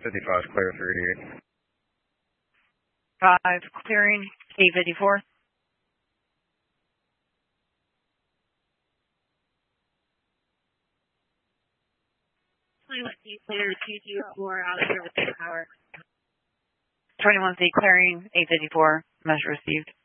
55 clear 388. 5 clearing 854. Clear 224 out here with the power. 21C clearing 854. Measure received.